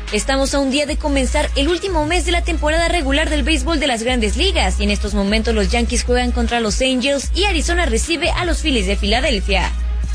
Estamos a un día de comenzar el último mes de la temporada regular del béisbol de las Grandes Ligas y en estos momentos los Yankees juegan contra los Angels y Arizona recibe a los Phillies de Filadelfia.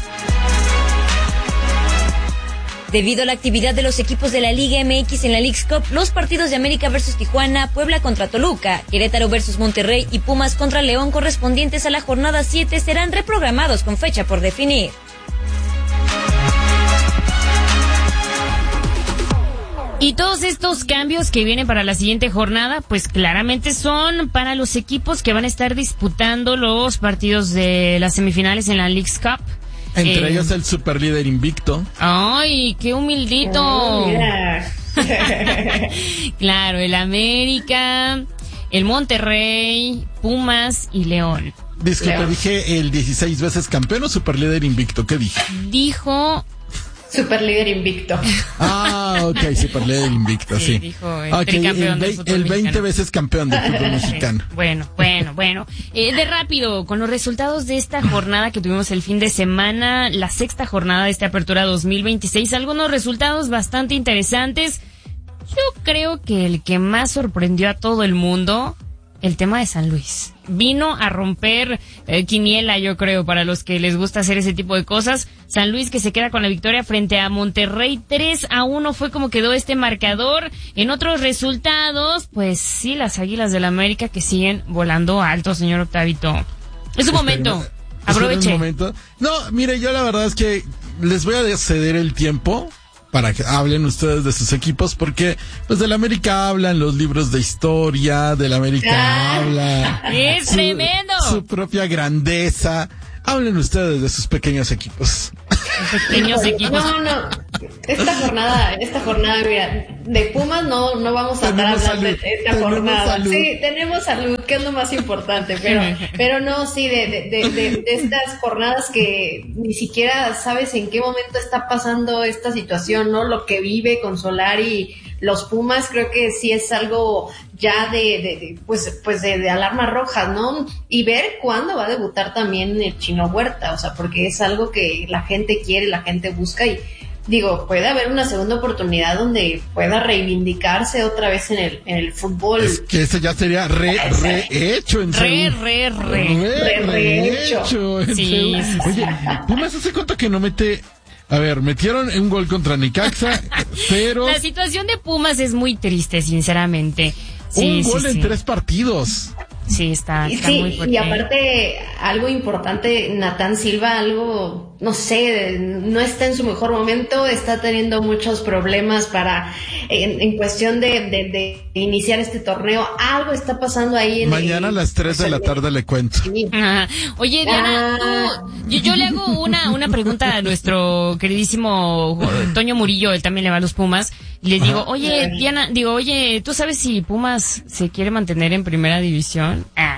Debido a la actividad de los equipos de la Liga MX en la Leagues Cup, los partidos de América versus Tijuana, Puebla contra Toluca, Querétaro versus Monterrey y Pumas contra León correspondientes a la jornada 7 serán reprogramados con fecha por definir. Y todos estos cambios que vienen para la siguiente jornada, pues claramente son para los equipos que van a estar disputando los partidos de las semifinales en la Leagues Cup. Entre ellos el superlíder invicto. ¡Ay, qué humildito! Oh, Claro, el América, el Monterrey, Pumas y León. Disculpe, ¿dije el 16 veces campeón o superlíder invicto? ¿Qué dije? Dijo... Superlíder invicto. Ah, ok, superlíder invicto, sí. Dijo el tricampeón del fútbol el 20 mexicano. veces campeón del fútbol mexicano. Bueno. De rápido, con los resultados de esta jornada que tuvimos el fin de semana, la sexta jornada de esta apertura 2026, algunos resultados bastante interesantes. Yo creo que el que más sorprendió a todo el mundo, el tema de San Luis. Vino a romper quiniela, yo creo, para los que les gusta hacer ese tipo de cosas. San Luis que se queda con la victoria frente a Monterrey, 3-1 fue como quedó este marcador. En otros resultados, pues sí, las Águilas del América que siguen volando alto, señor Octavito. Es su momento, aproveche. ¿Es un momento? No, mire, yo la verdad es que les voy a ceder el tiempo para que hablen ustedes de sus equipos, porque pues del América hablan los libros de historia, del América habla ¡Es tremendo! Su propia grandeza. Hablen ustedes de sus pequeños equipos. Pequeños equipos. No. Esta jornada, mira, de Pumas no vamos a estar hablando de esta jornada. Salud. Sí, tenemos salud, que es lo más importante, pero no, sí, de estas jornadas que ni siquiera sabes en qué momento está pasando esta situación, ¿no? Lo que vive con Solari, los Pumas, creo que sí es algo ya de alarmas rojas, ¿no? Y ver cuándo va a debutar también el Chino Huerta, o sea, porque es algo que la gente quiere, la gente busca y digo, puede haber una segunda oportunidad donde pueda reivindicarse otra vez en el fútbol. Es que ese ya sería rehecho en rehecho. Sí. Oye, Pumas, ¿hace cuánto que no mete? A ver, metieron un gol contra Necaxa, pero... La situación de Pumas es muy triste, sinceramente. Un gol en 3 partidos. Sí, está muy fuerte. Y aparte, algo importante, Natán Silva, algo, no sé, no está en su mejor momento, está teniendo muchos problemas en cuestión de iniciar este torneo, algo está pasando ahí. Mañana a las 3 de la tarde le cuento. Sí. Oye, Diana, yo le hago una pregunta a nuestro queridísimo Toño Murillo, él también le va a los Pumas, y les digo, oye, Diana, ¿tú sabes si Pumas se quiere mantener en primera división?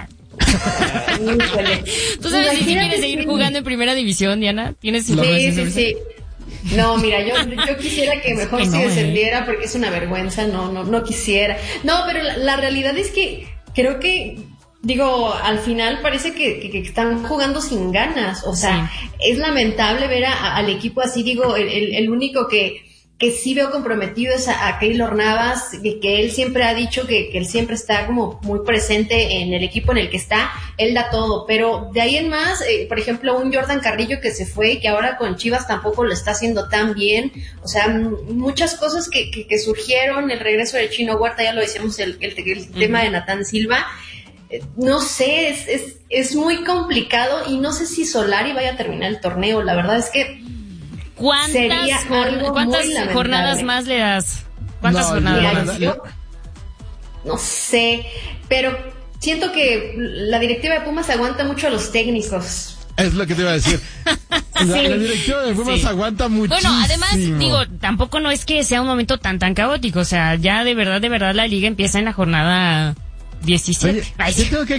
¿Tú sabes si quiere seguir jugando en primera división, Diana? ¿Tienes información? Sí. No, mira, yo quisiera que mejor se descendiera porque es una vergüenza, no quisiera. No, pero la realidad es que creo que, digo, al final parece que están jugando sin ganas, o sea, es lamentable ver al equipo así, digo, el único que sí veo comprometido es a Keylor Navas, que él siempre ha dicho que él siempre está como muy presente en el equipo en el que está, él da todo, pero de ahí en más, por ejemplo, un Jordan Carrillo que se fue y que ahora con Chivas tampoco lo está haciendo tan bien, o sea, muchas cosas que surgieron, el regreso del Chino Huerta, ya lo decíamos, el tema de Natán Silva, no sé, es muy complicado y no sé si Solari vaya a terminar el torneo, la verdad es que ¿Cuántas jornadas más le das? ¿Cuántas jornadas más? No sé, pero siento que la directiva de Pumas aguanta mucho a los técnicos. Es lo que te iba a decir. La directiva de Pumas aguanta muchísimo. Bueno, además, digo, tampoco no es que sea un momento tan caótico, o sea, ya de verdad la liga empieza en la jornada 17. Oye, yo tengo que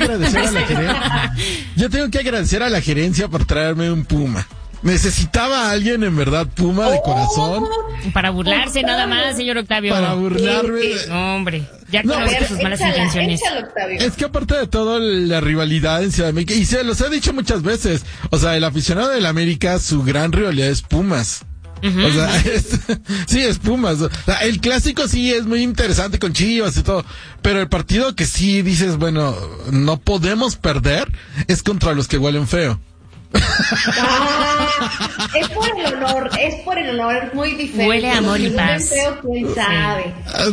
agradecer a la gerencia por traerme un Puma. Necesitaba a alguien en verdad Puma de corazón. Para burlarse nada más, señor Octavio. Para burlarme. No, hombre, ya conozco sus malas intenciones. Es que aparte de todo la rivalidad en Ciudad de México, y se los he dicho muchas veces, o sea, el aficionado del América, su gran rivalidad es Pumas. O sea, sí, es Pumas. O sea, el clásico sí es muy interesante con Chivas y todo, pero el partido que sí dices, bueno, no podemos perder es contra los que huelen feo. Es por el olor, es muy diferente. Huele a amor y paz. Feo, quién sabe.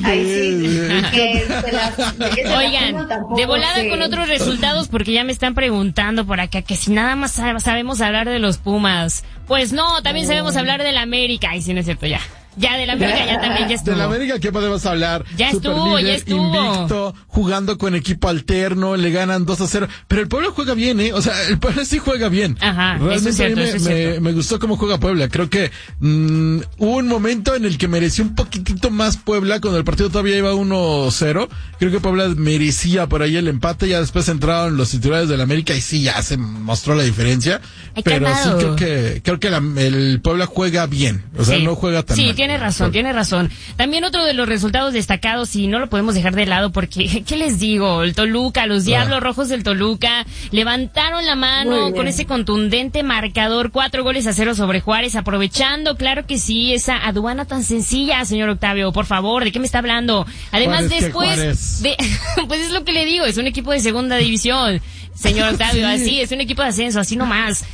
Oigan, de volada con otros resultados, porque ya me están preguntando por acá que si nada más sabemos hablar de los Pumas. Pues no, también sabemos hablar del América. Ay, sí, no es cierto, ya. Ya, del América ya también ya estuvo. Del América, ¿qué podemos hablar? Ya estuvo, Superlíder, ya estuvo. Invicto, jugando con equipo alterno, le ganan 2-0. Pero el Puebla juega bien, ¿eh? O sea, el Puebla sí juega bien. Ajá, realmente eso es cierto, a mí eso es cierto. me gustó cómo juega Puebla. Creo que hubo un momento en el que mereció un poquitito más Puebla, cuando el partido todavía iba 1-0. Creo que Puebla merecía por ahí el empate. Ya después entraron los titulares del América y sí, ya se mostró la diferencia. Ay, pero calmado. sí creo que el Puebla juega bien. O sea, Sí. no juega tan mal. Sí, tiene razón. También otro de los resultados destacados, y no lo podemos dejar de lado porque, ¿qué les digo? El Toluca, los Diablos Rojos del Toluca, levantaron la mano con ese contundente marcador, 4-0 sobre Juárez, aprovechando, claro que sí, esa aduana tan sencilla, señor Octavio, por favor, ¿de qué me está hablando? Además, Juárez, después de, pues es lo que le digo, es un equipo de segunda división. Señor Octavio, Sí. así, es un equipo de ascenso, así nomás.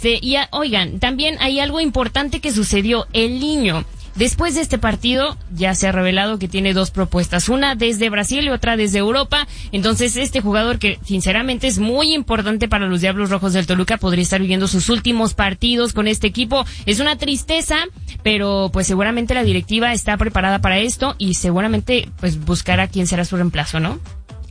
Oigan, también hay algo importante que sucedió. El Niño, después de este partido, ya se ha revelado que tiene 2 propuestas, una desde Brasil y otra desde Europa. Entonces, este jugador, que sinceramente es muy importante para los Diablos Rojos del Toluca, podría estar viviendo sus últimos partidos con este equipo. Es una tristeza, pero pues seguramente la directiva está preparada para esto y seguramente pues buscará quién será su reemplazo, ¿no?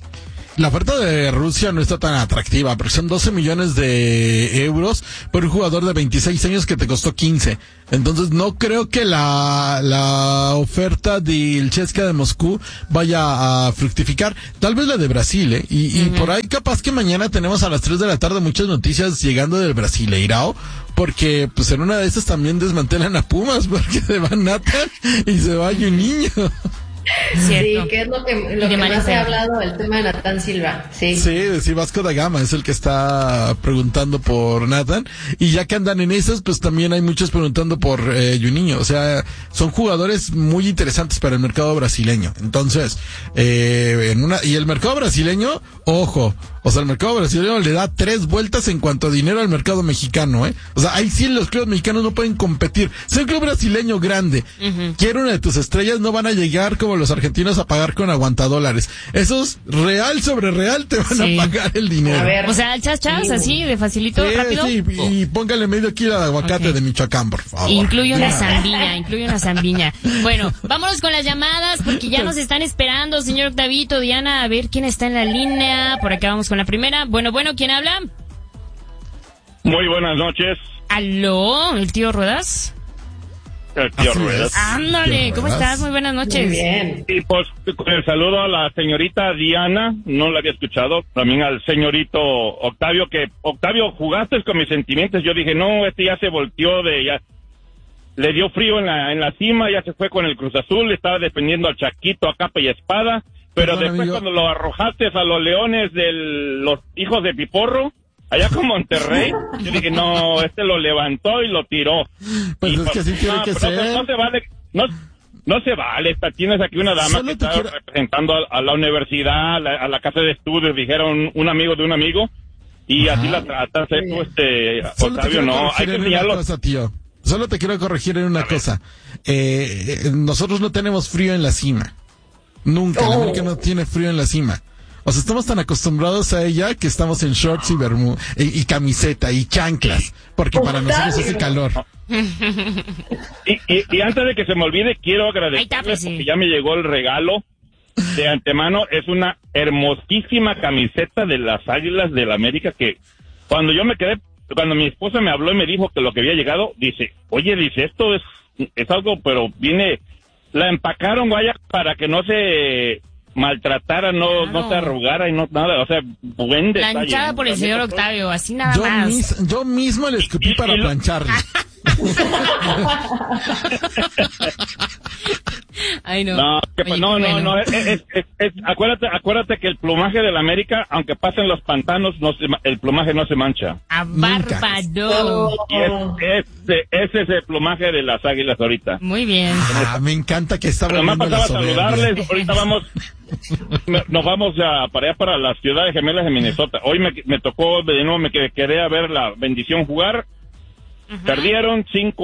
La oferta de Rusia no está tan atractiva, porque son 12 millones de euros por un jugador de 26 años que te costó 15. Entonces no creo que la oferta del CSKA de Moscú vaya a fructificar. Tal vez la de Brasil, ¿eh? Y por ahí capaz que mañana tenemos a las 3 de la tarde muchas noticias llegando del Brasileirao, porque pues en una de esas también desmantelan a Pumas, porque se va Nathan y se va Juninho. Cierto. Sí, que es lo que más se ha hablado, el tema de Nathan Silva. Sí, Vasco da Gama es el que está preguntando por Nathan, y ya que andan en esas, pues también hay muchos preguntando por Juninho. O sea, son jugadores muy interesantes para el mercado brasileño. Entonces, y el mercado brasileño, ojo, o sea, el mercado brasileño le da 3 vueltas en cuanto a dinero al mercado mexicano, ¿eh? O sea, ahí sí los clubes mexicanos no pueden competir. Si un club brasileño grande quiere una de tus estrellas, no van a llegar como los argentinos a pagar con aguantadólares. Esos real sobre real te van a pagar el dinero. A ver. O sea, chas, así, de facilito, rápido. Sí, y póngale medio kilo de aguacate de Michoacán, por favor. Incluye una zambiña. Bueno, vámonos con las llamadas, porque ya nos están esperando, señor Octavito, Diana, a ver quién está en la línea. Por acá vamos con la primera. Bueno, ¿quién habla? Muy buenas noches. ¿Aló? ¿El tío Ruedas? El tío Así Ruedas. es. Ándale, ¿cómo Ruedas. estás? Muy buenas noches. muy bien. Y pues con el saludo a la señorita Diana, no la había escuchado, también al señorito Octavio, que Octavio, jugaste con mis sentimientos. Yo dije, no, ya se volteó ya le dio frío en la cima, ya se fue con el Cruz Azul, estaba defendiendo al Chaquito a capa y espada, pero Perdón, después amigo. cuando lo arrojaste a los Leones de los hijos de Piporro, allá con Monterrey, yo dije, no, lo levantó y lo tiró. Pues Y es que así tiene que pero ser. No se vale, no se vale. Tienes aquí una dama Solo que te está quiero- representando a la universidad, a la casa de estudios, dijeron un amigo de un amigo, y Ajá. así la tratas, Solo te Octavio, quiero no, hay corregir que en una enseñarlo. cosa, tío. Solo te quiero corregir en una cosa. Nosotros no tenemos frío en la cima. Nunca. La América no tiene frío en la cima. O sea, estamos tan acostumbrados a ella que estamos en shorts y camiseta y chanclas. Porque para nosotros hace calor. Y antes de que se me olvide, quiero Ahí agradecerles tápese. porque ya me llegó el regalo de antemano. Es una hermosísima camiseta de las Águilas del América que cuando mi esposa me habló y me dijo que lo que había llegado, dice, esto es algo, pero la empacaron, vaya, para que no se maltratara, no se arrugara y no nada, o sea, buen detalle. Planchada por el señor Octavio, así nada Yo, más. yo mismo le escupí para y lo- plancharle. Ay, Ay, no. No, Oye, no, bueno. no, acuérdate que el plumaje de la América, aunque pasen los pantanos, el plumaje no se mancha. A bárbaro. Y ese es el plumaje de las águilas ahorita. Muy bien. Me encanta que está Nomás volviendo pasaba la a soberbia. saludarles, ahorita nos vamos para allá, para las ciudades gemelas de Minnesota. Hoy me tocó, de nuevo me quedé a ver la bendición jugar. Perdieron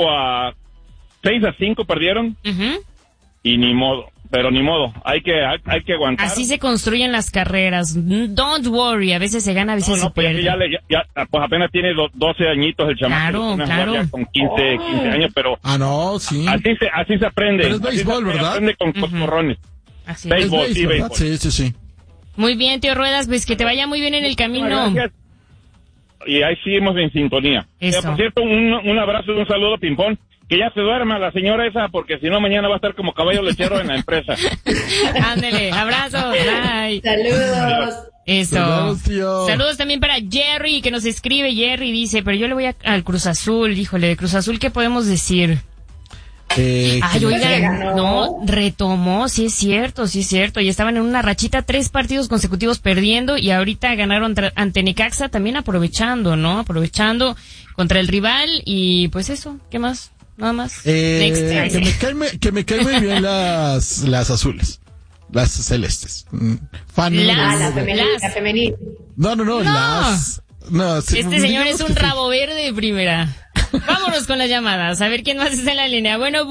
6-5 perdieron. Y ni modo, hay que aguantar. Así se construyen las carreras. Don't worry, a veces se gana, a veces se pues pierde. pues apenas tiene 12 añitos el chamaco. Claro. Ya con 15 años, pero No, sí. así se aprende. Pero es béisbol, así se ¿verdad? aprende con coscorrones. Así es. Béisbol, sí, ¿verdad? béisbol. Sí. Muy bien, tío Ruedas, pues que te vaya muy bien en el camino. Gracias. Y ahí seguimos en sintonía. Eso. Por cierto, un abrazo y un saludo, Pimpón. Que ya se duerma la señora esa, porque si no mañana va a estar como caballo lechero en la empresa. Ándele, abrazos, bye. Saludos. Eso. Saludos, tío. Saludos también para Jerry, que nos escribe. Jerry dice, pero yo le voy al Cruz Azul. Híjole, de Cruz Azul, ¿qué podemos decir? Ay, que oigan, ganó. no, retomó, sí es cierto. Y estaban en una rachita, 3 partidos consecutivos perdiendo y ahorita ganaron ante Necaxa, también aprovechando, ¿no? Aprovechando contra el rival y pues eso, ¿qué más? Nada más. Que me caen muy bien las azules. Las celestes. Fan número La uno de- femenil. No, las... No, sí, Este señor digamos es un que- rabo verde de primera. Vámonos con las llamadas, a ver quién más está en la línea. Bueno.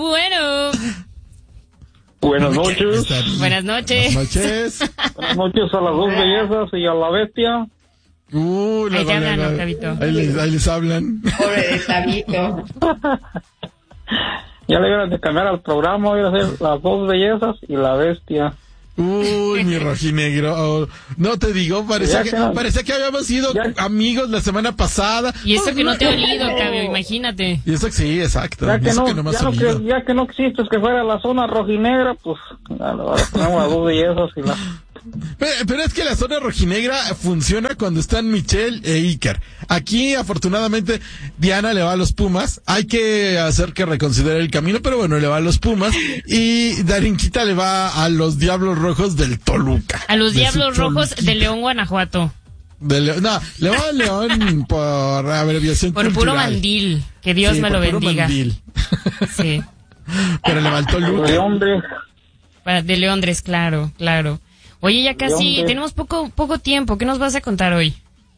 Buenas noches. Buenas noches. Buenas noches. Buenas noches a las dos bellezas y a la bestia. Ahí te hablan, Octavito. Ahí les hablan. Pobre de Tabito. Ya le iban a cambiar al programa, voy a hacer las dos bellezas y la bestia. Mi rojinegro. Oh, no te digo, parecía que habíamos sido amigos la semana pasada. Y eso que no te he olido, Octavio, imagínate. Y eso que sí, exacto. Ya Y que eso no, me has ya, olido. ya que no existes que fuera la zona rojinegra, pues ahora ponemos las dos bellezas y la... Pero es que la zona rojinegra funciona cuando están Michelle e Iker. Aquí, afortunadamente, Diana le va a los Pumas. Hay que hacer que reconsidere el camino, pero bueno, le va a los Pumas. Y Darinquita le va a los Diablos Rojos del Toluca. A los De Diablos su Rojos Toluquita. de León, Guanajuato. No, le va a León por abreviación Por cultural. puro mandil. Que Dios Sí, me lo por puro bendiga. mandil. Sí. Pero le va al de Toluca. hombre. De Leondres, claro. Oye, ya casi, Leondres. tenemos poco tiempo. ¿Qué nos vas a contar hoy?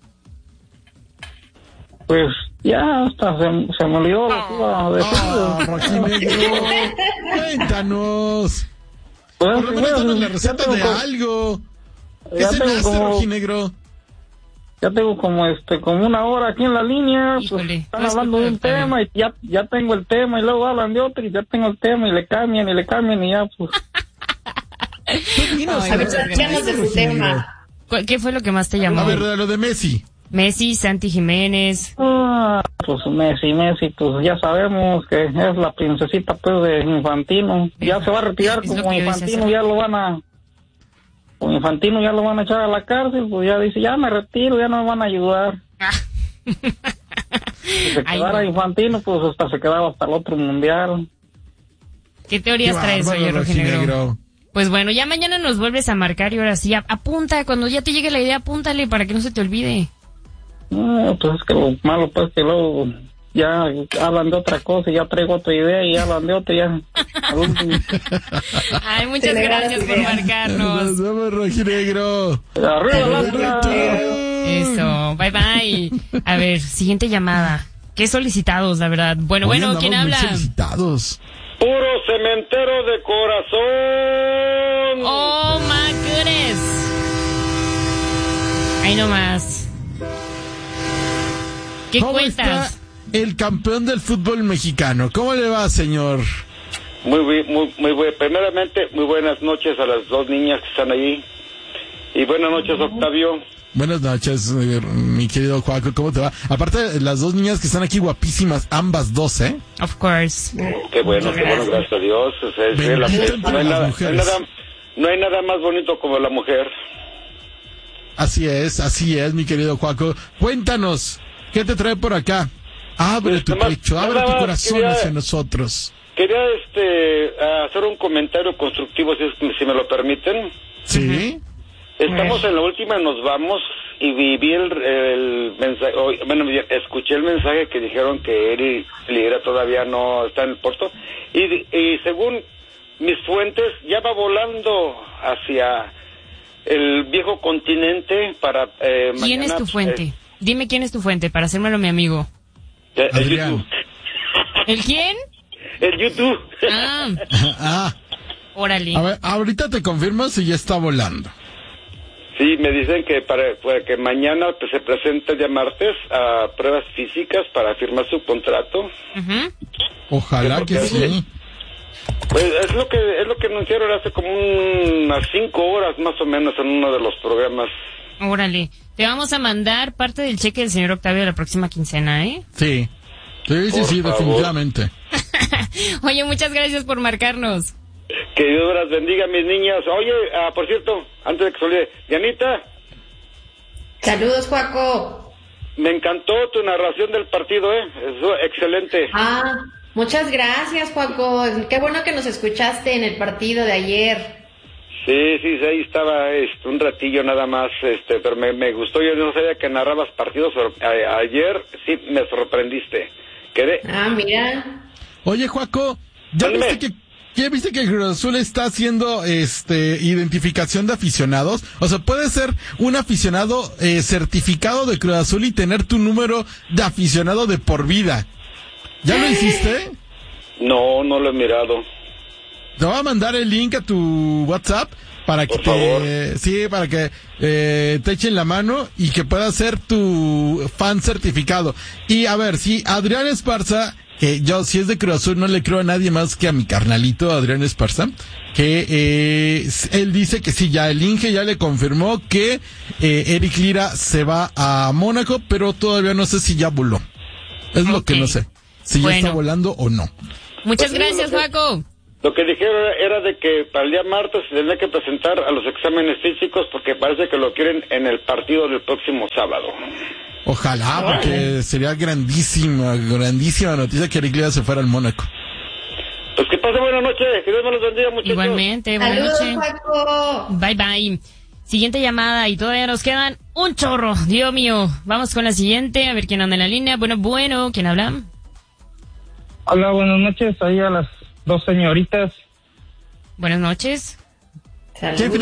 Pues ya hasta se me olvidó lo que iba a decir. Rojinegro, cuéntanos. Pues, Por lo menos bueno, danos la ya receta tengo de como- algo. ¿Qué ya tengo cenaste, como- Rojinegro? Ya tengo como una hora aquí en la línea, Híjole, pues están no es hablando de un culpa de tema y ya tengo el tema y luego hablan de otro y ya tengo el tema y le cambian y ya pues... Ay, A ver, muchas platícanos de su tema. ¿Qué fue lo que más te llamó? A ver, de lo de Messi. Messi, Santi Jiménez. Pues Messi, pues ya sabemos que es la princesita pues de Infantino. Ya se va a retirar Es lo como que yo decía Infantino, hace ya lo van a... Como Infantino ya lo van a echar a la cárcel, pues ya dice, ya me retiro, ya no me van a ayudar. Si se Ay, quedara no. Infantino, pues hasta se quedaba hasta el otro mundial. ¿Qué teorías Qué traes, bárbaro, oye, Rojinegro? Rojinegro. Pues bueno, ya mañana nos vuelves a marcar y ahora sí, apunta, cuando ya te llegue la idea, apúntale para que no se te olvide. No, pues es que lo malo pues que luego ya hablan de otra cosa y ya traigo otra idea y hablan de otra y ya. Al último, Ay, muchas Se le da gracias las por ideas. marcarnos. Nos vemos, Rojinegro. ¡Arriba la Atlas! Eso, bye bye. A ver, siguiente llamada. Qué solicitados, la verdad. Bueno, Hoy ¿quién andamos muy habla? solicitados. Puro cementero de corazón. Oh my goodness. Ahí nomás. ¿Qué ¿Cómo cuentas? está el campeón del fútbol mexicano? ¿Cómo le va, señor? Muy bien. Primeramente, muy buenas noches a las dos niñas que están ahí. Y buenas noches, Octavio. Buenas noches, mi querido Juaco, ¿cómo te va? Aparte, las dos niñas que están aquí guapísimas, ambas dos, ¿eh? Of course. Qué bueno, gracias a Dios. O sea, es Bendito la- entre no, hay las nada, mujeres. no hay nada más bonito como la mujer. Así es, mi querido Juaco. Cuéntanos, ¿qué te trae por acá? Abre Pues, tu nomás- pecho, abre nada tu más corazón quería- hacia nosotros. quería hacer un comentario constructivo, si me lo permiten. Sí. Estamos en la última, nos vamos, y vi el mensaje, escuché el mensaje que dijeron que Eric Lira todavía no está en el puerto, y según mis fuentes ya va volando hacia el viejo continente para ¿Quién mañana, es tu fuente? Dime quién es tu fuente para hacérmelo mi amigo. El YouTube. ¿El quién? El YouTube. Órale. A ver, ahorita te confirmo si ya está volando. Sí, me dicen que para que mañana se presente ya martes a pruebas físicas para firmar su contrato. Ojalá que sí. Pues es lo que anunciaron hace como unas 5 horas más o menos en uno de los programas. Órale. Te vamos a mandar parte del cheque del señor Octavio de la próxima quincena, ¿eh? Sí. Sí, definitivamente. Oye, muchas gracias por marcarnos. Que Dios las bendiga, mis niñas. Oye, por cierto, antes de que se olvide, Dianita. Saludos, Juaco. Me encantó tu narración del partido, es excelente. Muchas gracias, Juaco. Qué bueno que nos escuchaste en el partido de ayer. Sí, ahí estaba un ratillo nada más, pero me gustó. Yo no sabía que narrabas partidos, pero ayer sí me sorprendiste. Mira. Oye, Juaco, ¿ya viste que Cruz Azul está haciendo identificación de aficionados? O sea, puede ser un aficionado certificado de Cruz Azul y tener tu número de aficionado de por vida. ¿Ya lo hiciste? No lo he mirado. Te voy a mandar el link a tu WhatsApp para que para que te echen la mano y que puedas ser tu fan certificado. Y a ver, si Adrián Esparza, que yo si es de Cruz Azul no le creo a nadie más que a mi carnalito Adrián Esparza, que él dice que sí, ya el Inge ya le confirmó que Eric Lira se va a Mónaco, pero todavía no sé si ya voló. Es lo que no sé, si ya está volando o no. Muchas gracias, Juaco. Lo que dijeron era de que para el día martes se tendría que presentar a los exámenes físicos porque parece que lo quieren en el partido del próximo sábado. Ojalá, porque sería grandísima noticia que Eric Lira se fuera al Mónaco. Pues que pase buena noche, que Dios me los bendiga, muchachos. Igualmente, buena noche. Saludos, Paco. Bye. Siguiente llamada y todavía nos quedan un chorro, Dios mío. Vamos con la siguiente, a ver quién anda en la línea. Bueno, ¿quién habla? Hola, buenas noches, ahí a las 2 señoritas. Buenas noches. Saludos.